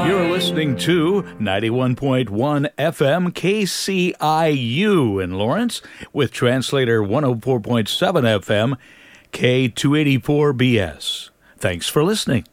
You're listening to 91.1 FM KCIU in Lawrence with translator 104.7 FM K284BS. Thanks for listening.